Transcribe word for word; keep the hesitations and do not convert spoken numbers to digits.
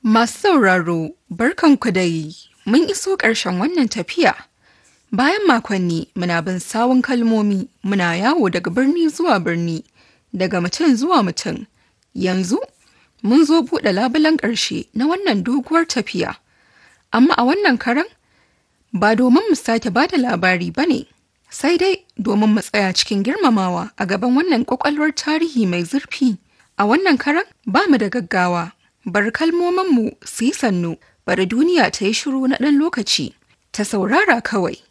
Masu sauraro, barkanku dai, mun iso ƙarshen wannan tafiya. Bayan makonni muna bin sawun kalmomi muna yawo daga birni zuwa birni, daga mutum zuwa mutum. Yanzu mun zo buɗe labulen ƙarshe na wannan doguwar tafiya. Amma a wannan karan ba domin mu sake ba da labari ba ne, sai dai domin mu tsaya cikin girmamawa a gaban wannan ƙwaƙwalwar tarihi mai zurfi. A wannan karan ba mu da gaggawa. Bar kalmominmu su yi sannu, bari duniya ta yi shiru na ɗan lokaci, ta saurara kawai.